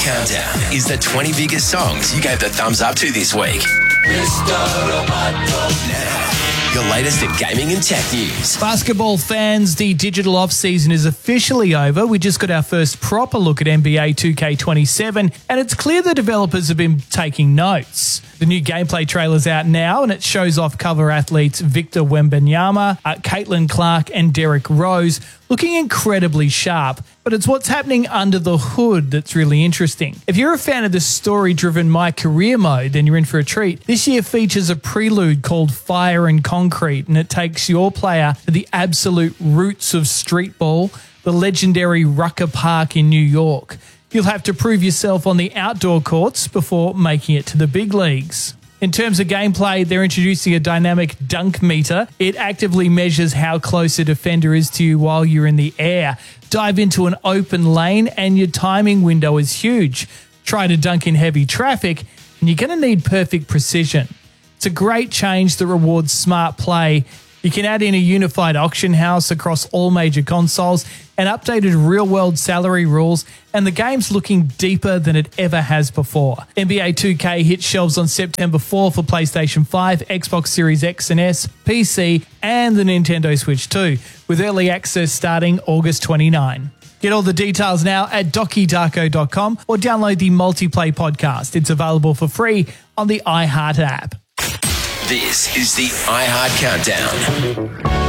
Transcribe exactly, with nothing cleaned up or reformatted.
Countdown is the twenty biggest songs you gave the thumbs up to this week. Now, your latest in gaming and tech news. Basketball fans, the digital off-season is officially over. We just got our first proper look at N B A two K twenty-seven, and it's clear the developers have been taking notes. The new gameplay trailer's out now, and it shows off cover athletes Victor Wembanyama, uh, Caitlin Clark, and Derrick Rose looking incredibly sharp. But it's what's happening under the hood that's really interesting. If you're a fan of the story-driven My Career mode, then you're in for a treat. This year features a prelude called Fire and Concrete, and it takes your player to the absolute roots of street ball, the legendary Rucker Park in New York. You'll have to prove yourself on the outdoor courts before making it to the big leagues. In terms of gameplay, they're introducing a dynamic dunk meter. It actively measures how close a defender is to you while you're in the air. Dive into an open lane and your timing window is huge. Try to dunk in heavy traffic and you're going to need perfect precision. It's a great change that rewards smart play. You can add in a unified auction house across all major consoles and updated real-world salary rules, and the game's looking deeper than it ever has before. N B A two K hits shelves on September fourth for PlayStation five, Xbox Series X and S, P C, and the Nintendo Switch two, with early access starting August twenty-ninth. Get all the details now at doki darko dot com or download the Multiplay podcast. It's available for free on the iHeart app. This is the iHeart Countdown.